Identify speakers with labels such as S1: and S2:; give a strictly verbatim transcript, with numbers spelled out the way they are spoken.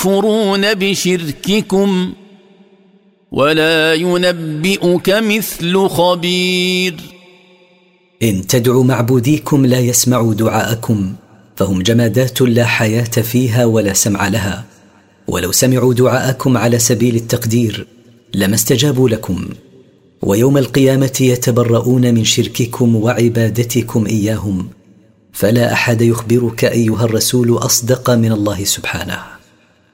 S1: يكفرون بشرككم ولا ينبئك مثل خبير.
S2: إن تدعوا معبوديكم لا يسمعوا دعاءكم، فهم جمادات لا حياة فيها ولا سمع لها، ولو سمعوا دعاءكم على سبيل التقدير لما استجابوا لكم، ويوم القيامة يتبرؤون من شرككم وعبادتكم إياهم، فلا أحد يخبرك أيها الرسول أصدق من الله سبحانه.